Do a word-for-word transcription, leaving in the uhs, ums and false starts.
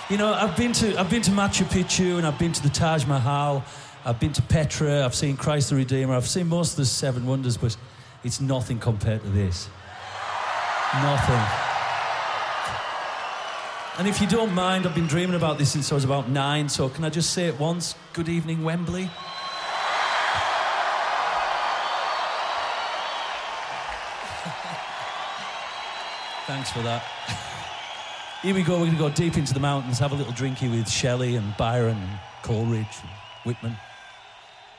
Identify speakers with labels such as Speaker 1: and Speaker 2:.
Speaker 1: You know, I've been to I've been to Machu Picchu and I've been to the Taj Mahal. I've been to Petra. I've seen Christ the Redeemer. I've seen most of the Seven Wonders, but it's nothing compared to this. Nothing. And if you don't mind, I've been dreaming about this since I was about nine. So can I just say it once? Good evening, Wembley. Thanks for that. Here we go, we're going to go deep into the mountains, have a little drinky with Shelley and Byron and Coleridge and Whitman.